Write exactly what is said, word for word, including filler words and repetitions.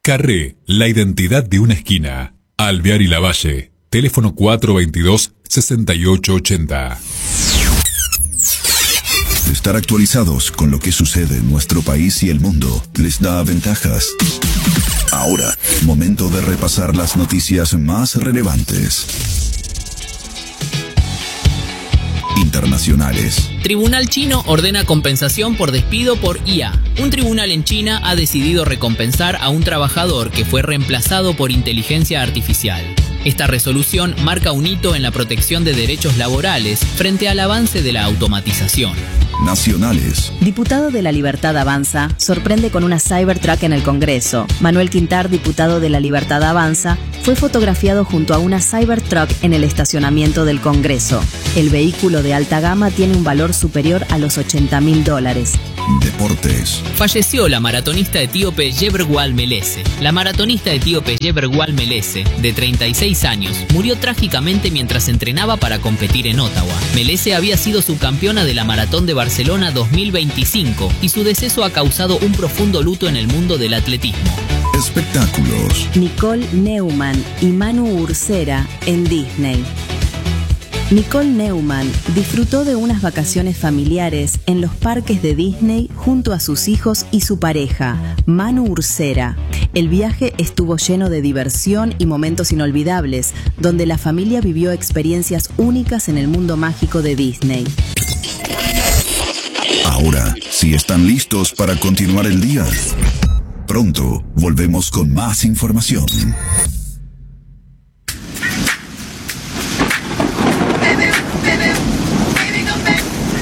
Carré, la identidad de una esquina. Alvear y Lavalle, teléfono cuatro veintidós, sesenta y ocho ochenta. Estar actualizados con lo que sucede en nuestro país y el mundo les da ventajas. Ahora, momento de repasar las noticias más relevantes. Internacionales. Tribunal chino ordena compensación por despido por I A. Un tribunal en China ha decidido recompensar a un trabajador que fue reemplazado por inteligencia artificial. Esta resolución marca un hito en la protección de derechos laborales frente al avance de la automatización. Nacionales. Diputado de La Libertad Avanza sorprende con una Cybertruck en el Congreso. Manuel Quintar, diputado de La Libertad Avanza, fue fotografiado junto a una Cybertruck en el estacionamiento del Congreso. El vehículo de alta gama tiene un valor superior a los ochenta mil dólares. Deportes. Falleció la maratonista etíope Yeberwal Melese. La maratonista etíope Yeberwal Melese, de treinta y seis años, murió trágicamente mientras entrenaba para competir en Ottawa. Melese había sido subcampeona de la Maratón de Barcelona dos mil veinticinco y su deceso ha causado un profundo luto en el mundo del atletismo. Espectáculos. Nicole Neumann y Manu Ursera en Disney. Nicole Neumann disfrutó de unas vacaciones familiares en los parques de Disney junto a sus hijos y su pareja, Manu Ursera. El viaje estuvo lleno de diversión y momentos inolvidables, donde la familia vivió experiencias únicas en el mundo mágico de Disney. Ahora, si están listos para continuar el día, pronto volvemos con más información.